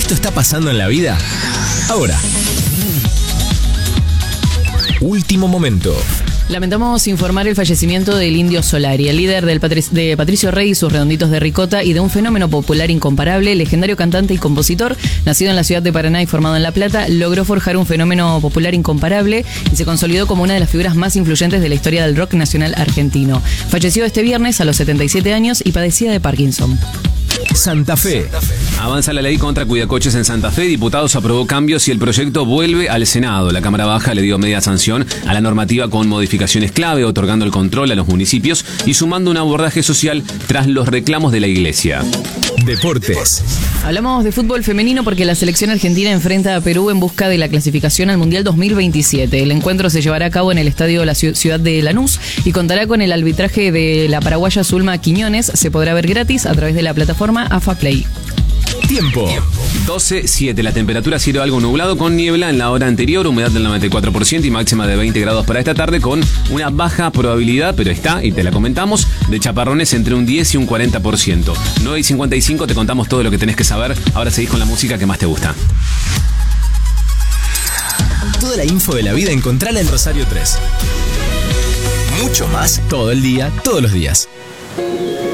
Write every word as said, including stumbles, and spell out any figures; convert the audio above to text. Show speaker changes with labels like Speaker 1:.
Speaker 1: Esto está pasando en la vida ahora. Último momento.
Speaker 2: Lamentamos informar el fallecimiento del Indio Solari, el líder del Patri- de Patricio Rey y sus Redonditos de Ricota, y de un fenómeno popular incomparable, legendario cantante y compositor, nacido en la ciudad de Paraná y formado en La Plata, logró forjar un fenómeno popular incomparable y se consolidó como una de las figuras más influyentes de la historia del rock nacional argentino. Falleció este viernes a los setenta y siete años y padecía de Parkinson.
Speaker 1: Santa Fe.
Speaker 3: Avanza la ley contra cuidacoches en Santa Fe. Diputados aprobó cambios y el proyecto vuelve al Senado. La Cámara Baja le dio media sanción a la normativa con modificaciones clave, otorgando el control a los municipios y sumando un abordaje social tras los reclamos de la Iglesia.
Speaker 1: Deportes.
Speaker 2: Hablamos de fútbol femenino porque la selección argentina enfrenta a Perú en busca de la clasificación al Mundial dos mil veintisiete. El encuentro se llevará a cabo en el estadio de la ciudad de Lanús y contará con el arbitraje de la paraguaya Zulma Quiñones. Se podrá ver gratis a través de la plataforma AFA Play.
Speaker 1: Tiempo.
Speaker 3: doce siete. La temperatura cielo algo nublado con niebla en la hora anterior, humedad del noventa y cuatro por ciento y máxima de veinte grados para esta tarde con una baja probabilidad, pero está, y te la comentamos, de chaparrones entre un diez y un cuarenta por ciento. nueve y cincuenta y cinco, te contamos todo lo que tenés que saber. Ahora seguís con la música que más te gusta.
Speaker 1: Toda la info de la vida encontrala en Rosario tres. Mucho más todo el día, todos los días.